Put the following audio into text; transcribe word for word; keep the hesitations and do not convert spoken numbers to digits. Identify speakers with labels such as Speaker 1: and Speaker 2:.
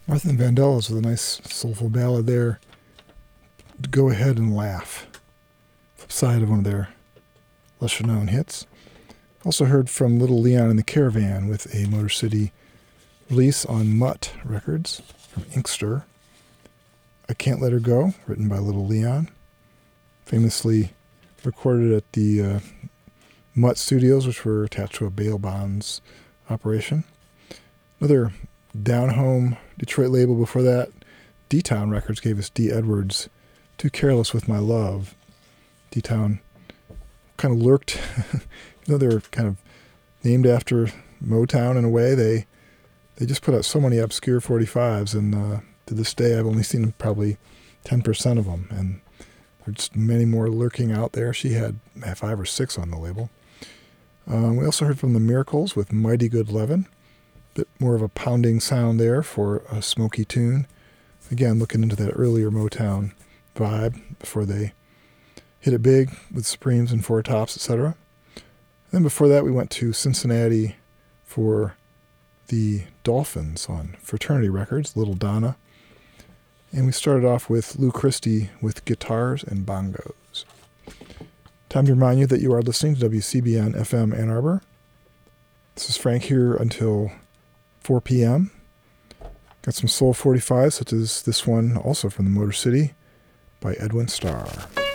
Speaker 1: Martha and Vandellas with a nice soulful ballad there. Go Ahead and Laugh. Flip side of one of their lesser known hits. Also heard from Little Leon and the Caravan with a Motor City release on Mutt Records from Inkster. I Can't Let Her Go, written by Little Leon. Famously recorded at the uh, Mutt Studios, which were attached to a bail bonds operation. Another down-home Detroit label before that, D-Town Records, gave us D. Edwards' Too Careless With My Love. D-Town kind of lurked, you know, they were kind of named after Motown in a way. They they just put out so many obscure forty-fives, and uh, to this day I've only seen probably ten percent of them, and there's many more lurking out there. She had five or six on the label. Um, we also heard from the Miracles with Mighty Good Levin. Bit more of a pounding sound there for a smoky tune. Again, looking into that earlier Motown vibe before they hit it big with Supremes and Four Tops, et cetera. Then before that, we went to Cincinnati for the Dolphins on Fraternity Records, Little Donna. And we started off with Lou Christie with Guitars and Bongos. Time to remind you that you are listening to W C B N F M Ann Arbor. This is Frank here until four p.m. Got some Soul forty-fives, such as this one, also from the Motor City, by Edwin Starr.